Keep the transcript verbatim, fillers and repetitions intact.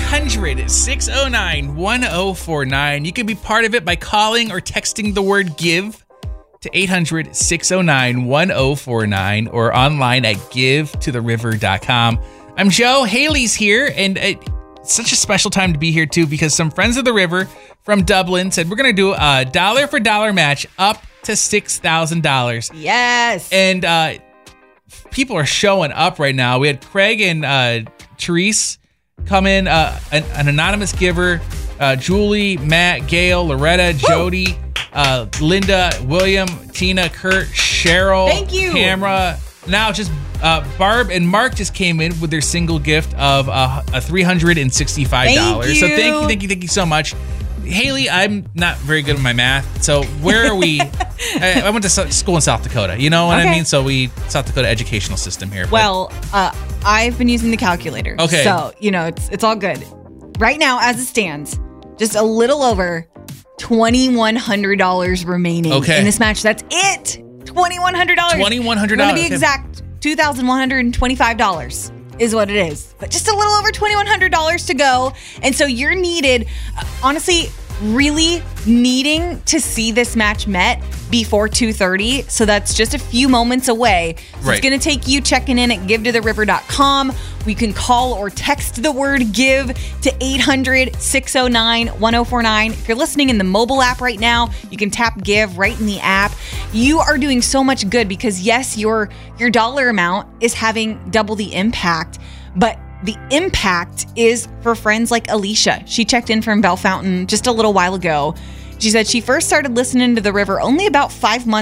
hundred, six oh nine, one oh four nine. You can be part of it by calling or texting the word give to eight hundred, six oh nine, one oh four nine or online at give to the river dot com. I'm Joe. Haley's here, and it's such a special time to be here, too, because some friends of the river from Dublin said we're going to do a dollar for dollar match up to six thousand dollars. Yes. And uh, people are showing up right now. We had Craig and uh, Therese come in, uh, an, an anonymous giver, uh, Julie, Matt, Gail, Loretta, Jody, uh, Linda, William, Tina, Kurt, Cheryl, Thank you. Tamara. Now just uh, Barb and Mark just came in with their single gift of uh, a three hundred sixty-five dollars. Thank So you. thank you, thank you, thank you so much. Haley, I'm not very good at my math. So where are we? I, I went to so- school in South Dakota. You know what Okay. I mean? So we, South Dakota educational system here. but- Well, uh, I've been using the calculator. Okay. So, you know, it's it's all good. Right now, as it stands, just a little over twenty-one hundred dollars remaining Okay. in this match. That's it. twenty-one hundred dollars. twenty-one hundred To dollars. be exact, two thousand one hundred twenty-five dollars is what it is. But just a little over twenty-one hundred dollars to go. And so you're needed, uh, honestly, really needing to see this match met before two thirty. So that's just a few moments away. So Right. It's going to take you checking in at give to the river dot com. We can call or text the word give to eight hundred, six oh nine, one oh four nine. If you're listening in the mobile app right now, you can tap give right in the app. You are doing so much good because yes, your your dollar amount is having double the impact, but the impact is for friends like Alicia. She checked in from Bell Fountain just a little while ago. She said she first started listening to the river only about five months